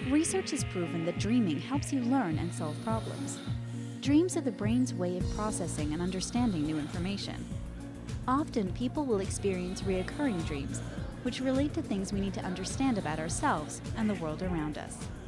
Research has proven that dreaming helps you learn and solve problems. Dreams are the brain's way of processing and understanding new information. Often, people will experience recurring dreams, which relate to things we need to understand about ourselves and the world around us.